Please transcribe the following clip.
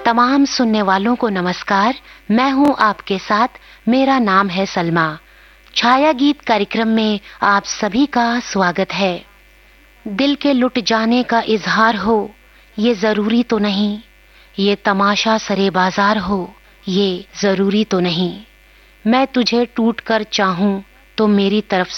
तमाम सुनने वालों को नमस्कार। मैं हूं आपके साथ, मेरा नाम है सलमा। छाया गीत कार्यक्रम में आप सभी का स्वागत है। दिल के लुट जाने का इजहार हो, ये जरूरी तो नहीं। ये तमाशा सरे बाजार हो, ये जरूरी तो नहीं। मैं तुझे टूट कर चाहूं तो मेरी तरफ